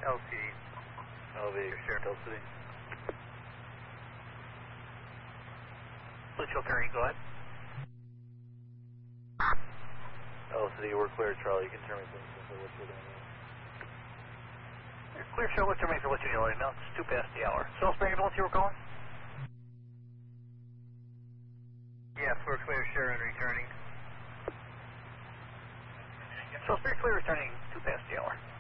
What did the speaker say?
LCD. LV, Sure. LCD. Blue Carry, go ahead. LCD, we're clear, Charlie. You can turn me for what you're doing. Clear show, what's your name for what you're doing? No, it's 2 past the hour. Salisbury ambulance, you were calling? Yes, we're clear, sure, and returning. Salisbury clear, returning 2 past the hour.